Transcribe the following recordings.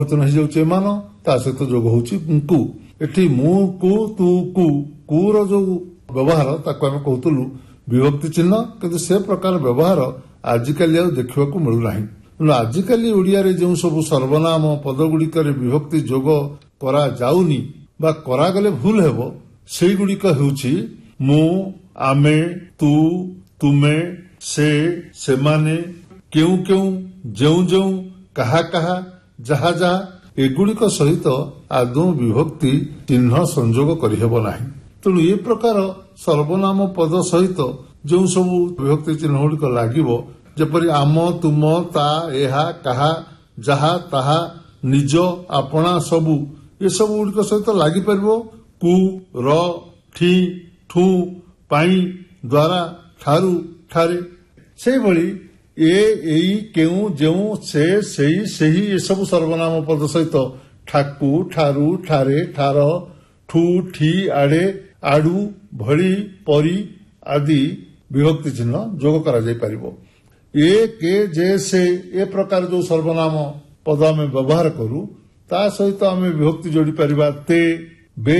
ହେଇଯାଉଛି ଏମାନ, ତା ସହିତ ଯୋଗ ହଉଛି କୁ। ଏଠି ମୁଁ କୁ ତୁ କୁ, କୁର ଯୋଉ ବ୍ୟବହାର ତାକୁ ଆମେ କହୁଥିଲୁ ବିଭକ୍ତି ଚିହ୍ନ, କିନ୍ତୁ ସେ ପ୍ରକାର ବ୍ୟବହାର ଆଜିକାଲି ଆଉ ଦେଖିବାକୁ ମିଳୁନାହିଁ। ଆଜିକାଲି ଓଡ଼ିଆରେ ଯେଉଁ ସବୁ ସର୍ବନାମ ପଦଗୁଡ଼ିକରେ ବିଭକ୍ତି ଯୋଗ କରାଯାଉନି ବା କରାଗଲେ ଭୁଲ ହେବ, ସେଇଗୁଡ଼ିକ ହେଉଛି ମୁଁ, ଆମେ, ତୁ, ତୁମେ, ସେ, ସେମାନେ, କେଉଁ କେଉଁ, ଯେଉଁ ଯେଉଁ, କାହା କାହା, ଯାହା ଯାହା। ଏଗୁଡ଼ିକ ସହିତ ଆଦୌ ବିଭକ୍ତି ଚିହ୍ନ ସଂଯୋଗ କରିହେବ ନାହିଁ। ତେଣୁ ଏ ପ୍ରକାର ସର୍ବନାମ ପଦ ସହିତ ଯେଉଁ ସବୁ ବିଭକ୍ତି ଚିହ୍ନ ଗୁଡ଼ିକ ଲାଗିବ, ଯେପରି ଆମ, ତୁମ, ତା, ଏହା, କାହା, ଯାହା, ତାହା, ନିଜ, ଆପଣା, ସବୁ, ଏସବୁ ଗୁଡ଼ିକ ସହିତ ଲାଗିପାରିବ କୁ, ର, ଠି, ଠୁ, ପାଇଁ, ଦ୍ୱାରା, ଠାରୁ, ଠାରେ। ସେଇଭଳି ଏ, ଏଇ, କେଉଁ, ଯେଉଁ, ସେ, ସେଇ, ସେହି ଏସବୁ ସର୍ବନାମ ପଦ ସହିତ ଠାକୁ, ଠାରୁ, ଠାରେ, ଠାର, ଠୁ, ଠି, ଆଡ଼େ, ଆଡୁ, ଭଳି, ପରି ଆଦି ବିଭକ୍ତି ଚିହ୍ନ ଯୋଗ କରାଯାଇପାରିବ। ଏ, କେ, ଯେ, ସେ ଏ ପ୍ରକାର ଯେଉଁ ସର୍ବନାମ ପଦ ଆମେ ବ୍ୟବହାର କରୁ, ତା ସହିତ ଆମେ ବିଭକ୍ତି ଯୋଡ଼ି ପାରିବା ତେ, ବେ,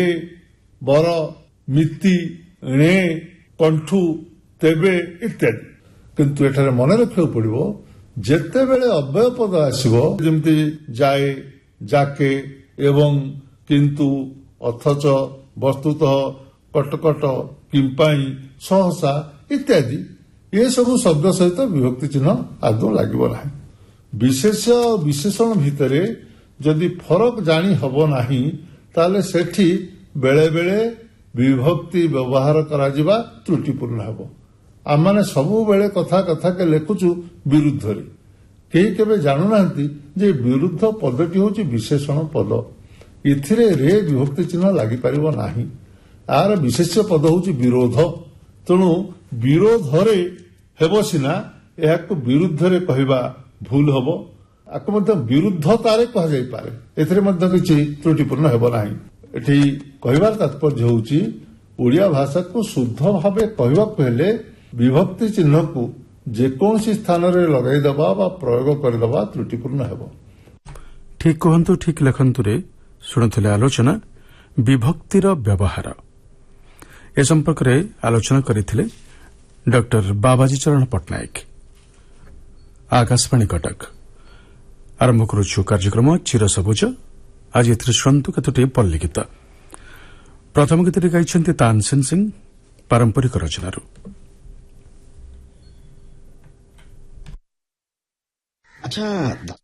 ବର, ମିତି, ଣେ, କଣ୍ଠୁ, ତେବେ ଇତ୍ୟାଦି। କିନ୍ତୁ ଏଠାରେ ମନେ ରଖିବାକୁ ପଡ଼ିବ, ଯେତେବେଳେ ଅବ୍ୟୟ ପଦ ଆସିବ, ଯେମିତି ଯାଏ, ଯାକେ, ଏବଂ, କିନ୍ତୁ, ଅଥଚ, ବସ୍ତୁତଃ, କଟକଟ, କିମ୍ପାଇଁ, ସହସା ଇତ୍ୟାଦି, ଏସବୁ ଶବ୍ଦ ସହିତ ବିଭକ୍ତି ଚିହ୍ନ ଆଦୌ ଲାଗିବ ନାହିଁ। ବିଶେଷ ବିଶେଷଣ ଭିତରେ ଯଦି ଫରକ ଜାଣି ହେବ ନାହିଁ, ତାହେଲେ ସେଠି ବେଳେବେଳେ ବିଭକ୍ତି ବ୍ୟବହାର କରାଯିବା ତ୍ରୁଟିପୂର୍ଣ୍ଣ ହେବ। ଆମମାନେ ସବୁବେଳେ କଥାକେ ଲେଖୁଛୁ ବିରୁଦ୍ଧରେ, କେହି କେବେ ଜାଣୁନାହାନ୍ତି ଯେ ବିରୁଦ୍ଧ ପଦଟି ହେଉଛି ବିଶେଷଣ ପଦ। ଏଥିରେ ରେ ବିଭକ୍ତି ଚିହ୍ନ ଲାଗିପାରିବ ନାହିଁ। ଏହାର ବିଶେଷ୍ୟ ପଦ ହେଉଛି ବିରୋଧ। ତେଣୁ ବିରୋଧରେ ହେବ ସିନା, ଏହାକୁ ବିରୁଦ୍ଧରେ କହିବା ଭୁଲ ହେବ। ଆକୁ ମଧ୍ୟ ବିରୁଦ୍ଧତାରେ କୁହାଯାଇପାରେ, ଏଥିରେ ମଧ୍ୟ କିଛି ତ୍ରୁଟିପୂର୍ଣ୍ଣ ହେବ ନାହିଁ। ଏଠି କହିବାର ତାତ୍ପର୍ଯ୍ୟ ହେଉଛି ଓଡ଼ିଆ ଭାଷାକୁ ଶୁଦ୍ଧ ଭାବେ କହିବାକୁ ହେଲେ ବିଭକ୍ତି ଚିହ୍ନକୁ ଯେକୌଣସି ସ୍ଥାନରେ ଲଗାଇଦେବା ବା ପ୍ରୟୋଗ କରିଦେବା ତ୍ରୁଟିପୂର୍ଣ୍ଣ ହେବ। ଠିକ୍ କୁହନ୍ତୁ ଠିକ୍ ଲେଖନ୍ତୁରେ ଶୁଣୁଥିଲେ ଆଲୋଚନା ବିଭକ୍ତିର ବ୍ୟବହାର। ଏ ସମ୍ପର୍କରେ ଆଲୋଚନା କରିଥିଲେ ଡକ୍ଟର ବାବାଜୀ ଚରଣ ପଟ୍ଟନାୟକ। ଆକାଶବାଣୀ କଟକ। ଆରମ୍ଭ କରୁଛୁ କାର୍ଯ୍ୟକ୍ରମ ଚିରସବୁଜ। ଆଜି ଏଥିରେ ଶୁଣନ୍ତୁ କେତୋଟି ପଲ୍ଲୀ ଗୀତ। ପ୍ରଥମ ଗୀତଟି ଗାଇଛନ୍ତି ତାନସେନ ସିଂ ପାରମ୍ପରିକ ରଚନାରୁ। ଆଚ୍ଛା